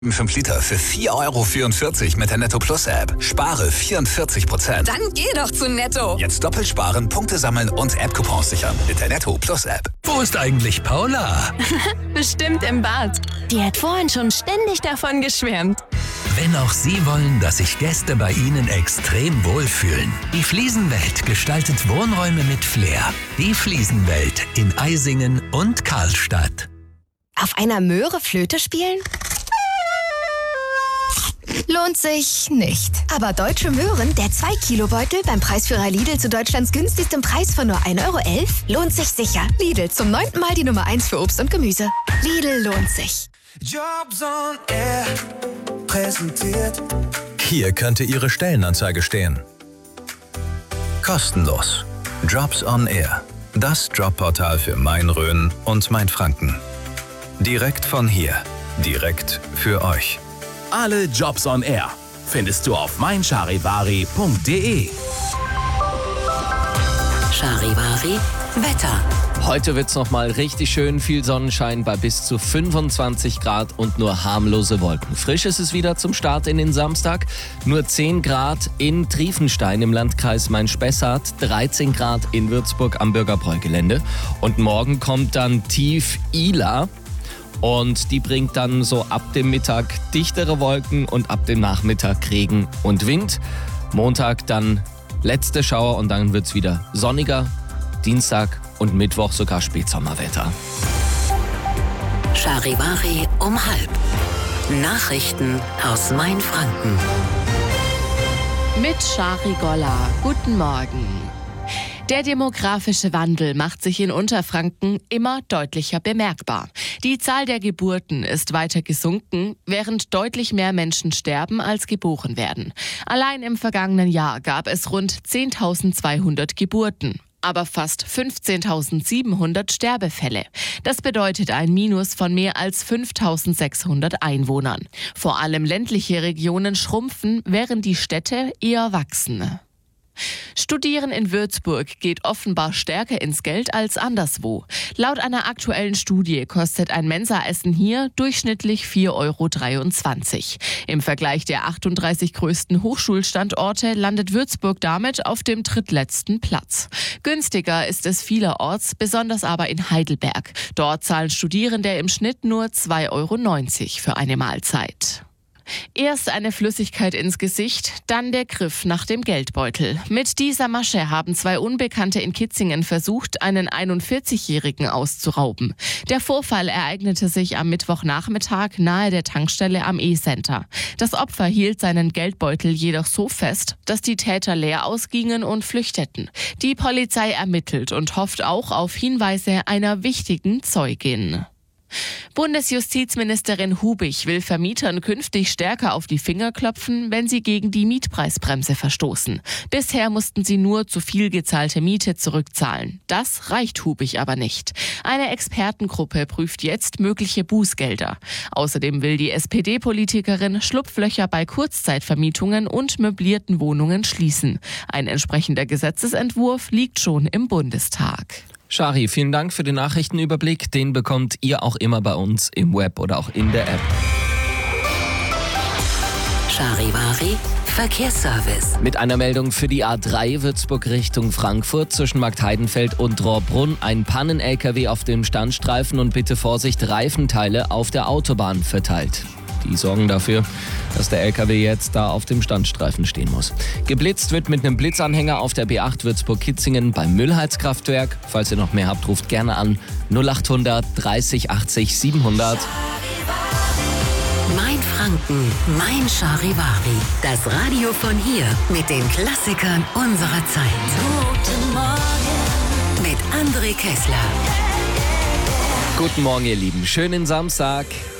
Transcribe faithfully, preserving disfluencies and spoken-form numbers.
fünf Liter für vier Euro vierundvierzig mit der Netto Plus App. Spare vierundvierzig Prozent. Dann geh doch zu Netto. Jetzt doppelt sparen, Punkte sammeln und App-Coupons sichern mit der Netto Plus App. Wo ist eigentlich Paula? Bestimmt im Bad. Die hat vorhin schon ständig davon geschwärmt. Wenn auch Sie wollen, dass sich Gäste bei Ihnen extrem wohlfühlen. Die Fliesenwelt gestaltet Wohnräume mit Flair. Die Fliesenwelt in Eisingen und Karlstadt. Auf einer Möhre Flöte spielen? Lohnt sich nicht. Aber Deutsche Möhren, der zwei Kilo Beutel beim Preisführer Lidl zu Deutschlands günstigstem Preis von nur ein Euro elf, lohnt sich sicher. Lidl, zum neunten Mal die Nummer eins für Obst und Gemüse. Lidl lohnt sich. Jobs on Air präsentiert. Hier könnte Ihre Stellenanzeige stehen. Kostenlos. Jobs on Air. Das Jobportal für Main-Rhön und Main-Franken. Direkt von hier. Direkt für euch. Alle Jobs on Air findest du auf mein charivari punkt de. Charivari Wetter. Heute wird's noch mal richtig schön, viel Sonnenschein bei bis zu fünfundzwanzig Grad und nur harmlose Wolken. Frisch ist es wieder zum Start in den Samstag. Nur zehn Grad in Triefenstein im Landkreis Main-Spessart, dreizehn Grad in Würzburg am Bürgerbräu-Gelände. Und morgen kommt dann Tief Ila. Und die bringt dann so ab dem Mittag dichtere Wolken und ab dem Nachmittag Regen und Wind. Montag dann letzte Schauer und dann wird's wieder sonniger. Dienstag und Mittwoch sogar Spätsommerwetter. Charivari um halb. Nachrichten aus Main-Franken. Mit Shari Golla. Guten Morgen. Der demografische Wandel macht sich in Unterfranken immer deutlicher bemerkbar. Die Zahl der Geburten ist weiter gesunken, während deutlich mehr Menschen sterben, als geboren werden. Allein im vergangenen Jahr gab es rund zehntausendzweihundert Geburten, aber fast fünfzehntausendsiebenhundert Sterbefälle. Das bedeutet ein Minus von mehr als fünftausendsechshundert Einwohnern. Vor allem ländliche Regionen schrumpfen, während die Städte eher wachsen. Studieren in Würzburg geht offenbar stärker ins Geld als anderswo. Laut einer aktuellen Studie kostet ein Mensaessen hier durchschnittlich vier Euro dreiundzwanzig. Im Vergleich der achtunddreißig größten Hochschulstandorte landet Würzburg damit auf dem drittletzten Platz. Günstiger ist es vielerorts, besonders aber in Heidelberg. Dort zahlen Studierende im Schnitt nur zwei Euro neunzig für eine Mahlzeit. Erst eine Flüssigkeit ins Gesicht, dann der Griff nach dem Geldbeutel. Mit dieser Masche haben zwei Unbekannte in Kitzingen versucht, einen einundvierzigjährigen auszurauben. Der Vorfall ereignete sich am Mittwochnachmittag nahe der Tankstelle am E-Center. Das Opfer hielt seinen Geldbeutel jedoch so fest, dass die Täter leer ausgingen und flüchteten. Die Polizei ermittelt und hofft auch auf Hinweise einer wichtigen Zeugin. Bundesjustizministerin Hubich will Vermietern künftig stärker auf die Finger klopfen, wenn sie gegen die Mietpreisbremse verstoßen. Bisher mussten sie nur zu viel gezahlte Miete zurückzahlen. Das reicht Hubich aber nicht. Eine Expertengruppe prüft jetzt mögliche Bußgelder. Außerdem will die S P D-Politikerin Schlupflöcher bei Kurzzeitvermietungen und möblierten Wohnungen schließen. Ein entsprechender Gesetzesentwurf liegt schon im Bundestag. Shari, vielen Dank für den Nachrichtenüberblick. Den bekommt ihr auch immer bei uns im Web oder auch in der App. Charivari Verkehrsservice. Mit einer Meldung für die A drei Würzburg Richtung Frankfurt zwischen Marktheidenfeld und Rohrbrunn. Ein Pannen-L K W auf dem Standstreifen und bitte Vorsicht, Reifenteile auf der Autobahn verteilt. Die sorgen dafür, dass der L K W jetzt da auf dem Standstreifen stehen muss. Geblitzt wird mit einem Blitzanhänger auf der B acht Würzburg-Kitzingen beim Müllheizkraftwerk. Falls ihr noch mehr habt, ruft gerne an null achthundert dreißig achtzig siebenhundert. Main-Franken, mein Charivari. Das Radio von hier mit den Klassikern unserer Zeit. Guten Morgen mit André Kessler. Guten Morgen, ihr Lieben. Schönen Samstag.